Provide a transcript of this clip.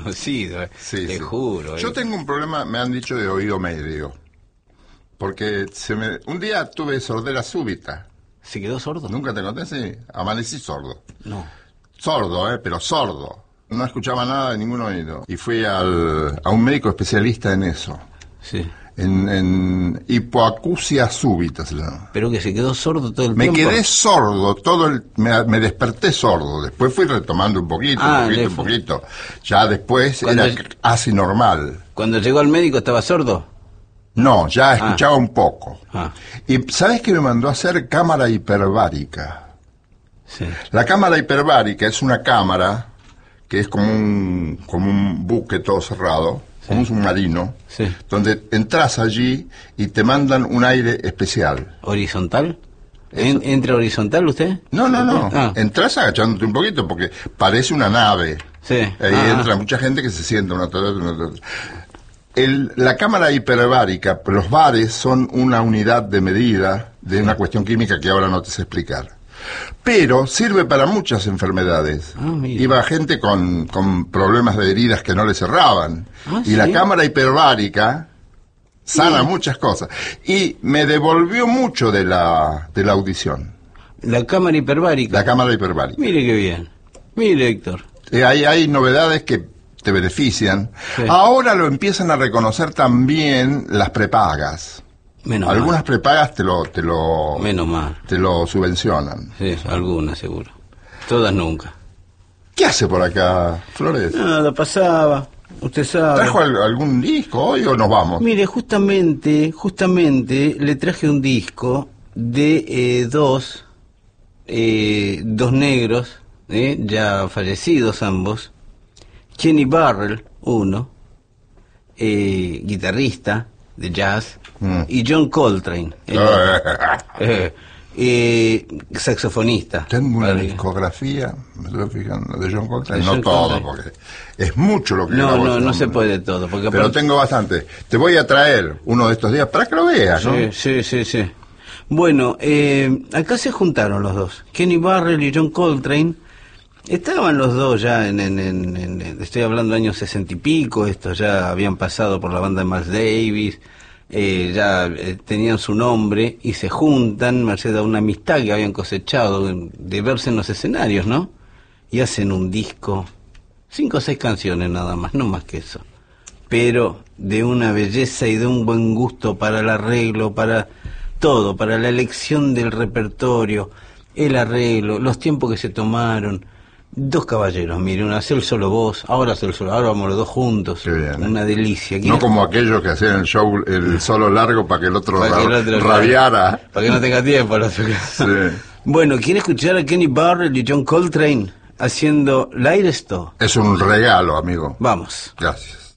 Sí, Sí, te sí. juro. Yo tengo un problema, me han dicho, de oído medio. Porque un día tuve sordera súbita. ¿Se quedó sordo? Nunca te conté, sí. Amanecí sordo. No. Sordo, pero sordo. No escuchaba nada de ningún oído. Y fui a un médico especialista en eso. Sí. En hipoacusia súbita se llama. Pero que se quedó sordo todo el Me tiempo. quedé sordo, me desperté sordo. Después fui retomando un poquito, un poquito. Ya después Cuando era casi normal. Cuando llegó al médico estaba sordo. No, ya escuchaba un poco. Ah. Y ¿sabes qué me mandó a hacer? Cámara hiperbárica. Sí. La cámara hiperbárica es una cámara que es como un buque todo cerrado, como un submarino, Sí. donde entras allí y te mandan un aire especial. ¿Horizontal? ¿Entra horizontal usted? No. Ah. Entras agachándote un poquito porque parece una nave. Sí. Ahí entra mucha gente que se sienta una tras otra. La cámara hiperbárica, los bares son una unidad de medida de una cuestión química que ahora no te sé explicar. Pero sirve para muchas enfermedades. Mira. Iba gente con problemas de heridas que no le cerraban. Y ¿sí? la cámara hiperbárica sana muchas cosas. Y me devolvió mucho de la audición. La cámara hiperbárica. La cámara hiperbárica. Mire qué bien. Mire, Héctor. Hay novedades que te benefician. Sí. Ahora lo empiezan a reconocer también las prepagas. Menos Algunas mal. prepagas Menos mal. te lo subvencionan. Sí, algunas seguro. Todas nunca. ¿Qué hace por acá, Flores? Nada, pasaba. Usted sabe. ¿Trajo algún disco hoy o nos vamos? Mire, justamente le traje un disco de dos negros, ya fallecidos ambos. Kenny Burrell, uno, guitarrista de jazz, y John Coltrane, saxofonista. Tengo una Vale. discografía, me estoy fijando, de John Coltrane. De No John todo, Coltrane. porque es mucho lo que grabó este No se hombre. puede todo. Porque Pero aparte- tengo bastante. Te voy a traer uno de estos días para que lo veas, ¿no? Sí. Bueno, acá se juntaron los dos, Kenny Burrell y John Coltrane. Estaban los dos ya estoy hablando de años 60 y pico, estos ya habían pasado por la banda de Miles Davis, tenían su nombre y se juntan, merced a una amistad que habían cosechado de verse en los escenarios, ¿no? Y hacen un disco, 5 o 6 canciones nada más, no más que eso, pero de una belleza y de un buen gusto para el arreglo, para todo, para la elección del repertorio, el arreglo, los tiempos que se tomaron. Dos caballeros, mire, una hace el solo voz, ahora vamos los dos juntos. Qué bien, una delicia. No como aquellos que hacían el show, el solo largo para que el otro Para que el otro rabiara. Para que no tenga tiempo. Sí. Bueno, ¿quiere escuchar a Kenny Burrell y John Coltrane haciendo Light Stone? Es un regalo, amigo. Vamos. Gracias.